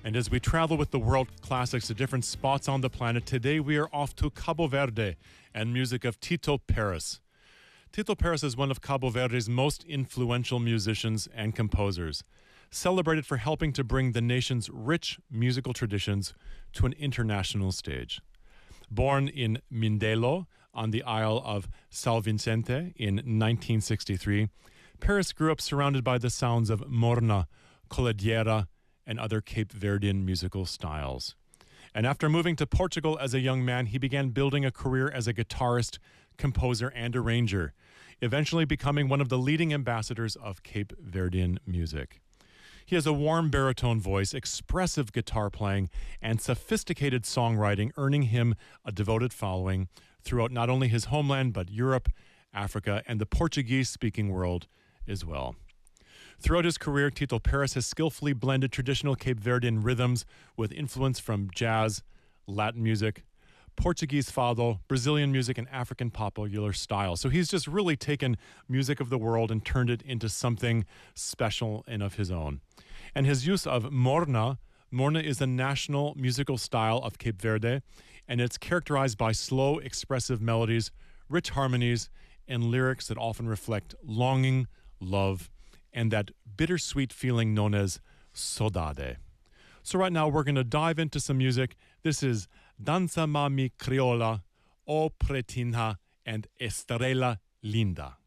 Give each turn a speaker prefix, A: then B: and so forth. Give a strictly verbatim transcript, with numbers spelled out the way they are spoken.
A: And as we travel with the world classics to different spots on the planet, today we are off to Cabo Verde and music of Tito Pérez. Tito Pérez is one of Cabo Verde's most influential musicians and composers, celebrated for helping to bring the nation's rich musical traditions to an international stage. Born in Mindelo on the Isle of São Vicente in nineteen sixty-three, Pérez grew up surrounded by the sounds of morna, colledeira, and other Cape Verdean musical styles. And after moving to Portugal as a young man, he began building a career as a guitarist, composer, and arranger, eventually becoming one of the leading ambassadors of Cape Verdean music. He has a warm baritone voice, expressive guitar playing, and sophisticated songwriting, earning him a devoted following throughout not only his homeland, but Europe, Africa, and the Portuguese-speaking world as well. Throughout his career, Tito Pérez has skillfully blended traditional Cape Verdean rhythms with influence from jazz, Latin music, Portuguese fado, Brazilian music, and African popular style. So he's just really taken music of the world and turned it into something special and of his own. And his use of morna, morna is a national musical style of Cape Verde, and it's characterized by slow, expressive melodies, rich harmonies, and lyrics that often reflect longing, love, and that bittersweet feeling known as saudade. So right now we're going to dive into some music. This is Dança Mami Criolla, O Pretinha, and Estrela Linda.